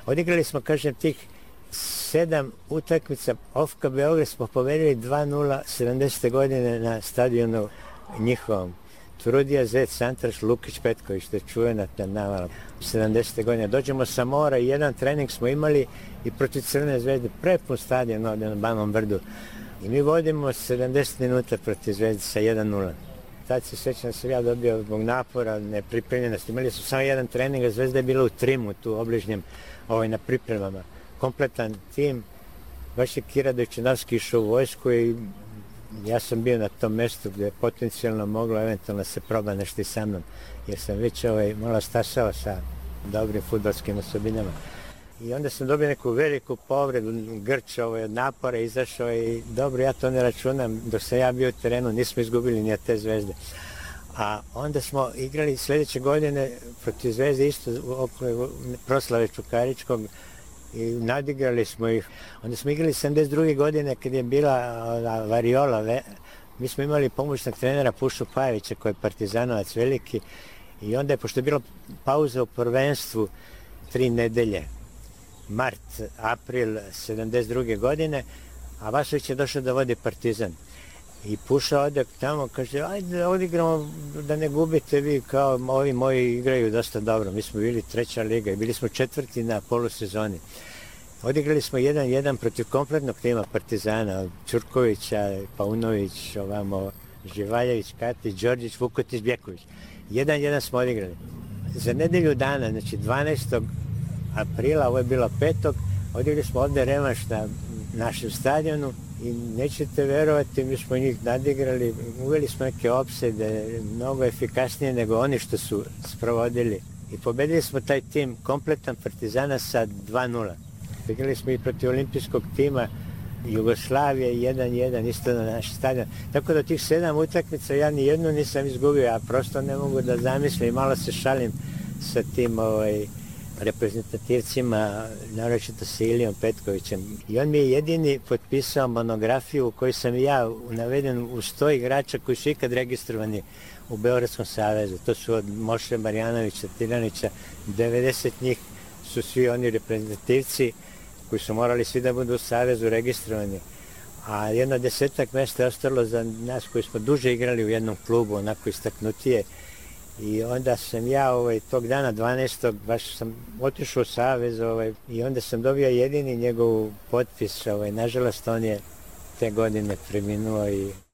Odigrali smo, kažem, tih 7 utakmica. OFK Beograd smo pobedili 2:0 70. godine na stadionu njihovom. Trudija Zec Santraš, Lukić Petković, što je čuvena navala 70. godine. Dođemo sa mora i jedan trening smo imali i protiv Crne Zvezde, prepun stadion ovdje na Banom Brdu. I mi vodimo 70 minuta protiv Zvezde sa 1:0. Tad se sjećam da sam ja dobio zbog napora, nepripremljenosti. Imali su samo jedan trening, a Zvezda je bila u Trimu, tu obližnjem, na pripremama. Kompletan tim. Baš je Kira Dojčinovski išao u vojsku i ja sam bio na tom mjestu gdje je potencijalno moglo eventualno se proba nešto i sa mnom, jer sam već malo stasao sa dobrim fudbalskim osobinama. I onda sam dobio neku veliku povredu, grč od napora, izašao i dobro, ja to ne računam, dok sam ja bio u terenu, nismo izgubili ni od te Zvezde. A onda smo igrali sljedeće godine protiv Zvezde isto okolo proslave Čukaričkog i nadigrali smo ih. Onda smo igrali 72. godine kad je bila variola. Mi smo imali pomoćnog trenera Pušu Pajevića koji je partizanovac veliki i onda je, pošto je bila pauza u prvenstvu 3 nedelje, mart, april 72. godine, a Vasović je došao da vodi Partizan. I Puša ode tamo, kaže, ajde odigramo da ne gubite vi, kao ovi moji igraju dosta dobro. Mi smo bili 3. liga i bili smo 4. na polusezoni. Odigrali smo 1:1 protiv kompletnog tima Partizana, Ćurkovića, Paunović, Živaljević, Katić, Đorđić, Vukotić, Bjeković. 1:1 smo odigrali. Za nedelju dana, znači 12. aprila, ovo je bilo 5. odigrali smo ovdje revanš na našem stadionu i nećete verovati, mi smo njih nadigrali, uveli smo neke opsede, mnogo efikasnije nego oni što su sprovodili. I pobedili smo taj tim, kompletan Partizana sa 2:0. Igrali smo i protiv olimpijskog tima Jugoslavije 1:1, isto na naš stadion. Tako da tih 7 utakmica ja ni jednu nisam izgubio, ja prosto ne mogu da zamislim, malo se šalim sa tim reprezentativcima, naročito sa Ilijom Petkovićem. I on mi je jedini potpisao monografiju u kojoj sam ja naveden u 100 igrača koji su ikad registrovani u Beogradskom savezu. To su od Moše Marjanovića, Tiranića, 90 njih su svi oni reprezentativci koji su morali svi da budu u savezu registrovani. A jedno 10-ak mjesta je ostalo za nas koji smo duže igrali u jednom klubu, onako istaknutije. I onda sam ja tog dana 12. baš sam otišao u savez i onda sam dobio jedini njegov potpis. Nažalost, on je te godine preminuo i